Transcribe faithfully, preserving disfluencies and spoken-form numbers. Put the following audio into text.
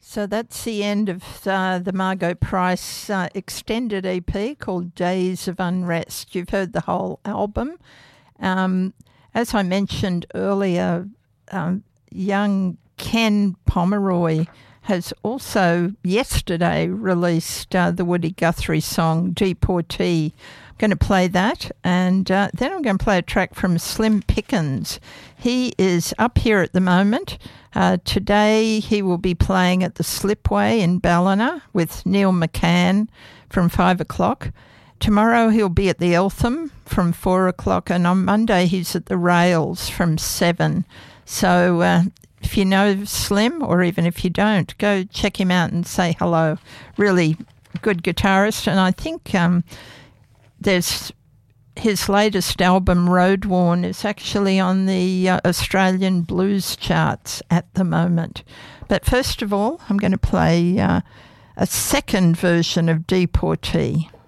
So that's the end of uh, the Margot Price uh, extended E P called Days of Unrest. You've heard the whole album. Um, as I mentioned earlier, um, young Ken Pomeroy has also yesterday released uh, the Woody Guthrie song Deportee. I'm going to play that, and uh, then I'm going to play a track from Slim Pickens. He is up here at the moment. Uh, today he will be playing at the Slipway in Ballina with Neil McCann from five o'clock. Tomorrow he'll be at the Eltham from four o'clock, and on Monday he's at the Rails from seven. So uh, if you know Slim, or even if you don't, go check him out and say hello. Really good guitarist, and I think um, there's his latest album, Road Worn, is actually on the uh, Australian blues charts at the moment. But first of all, I'm going to play uh, a second version of Deportee.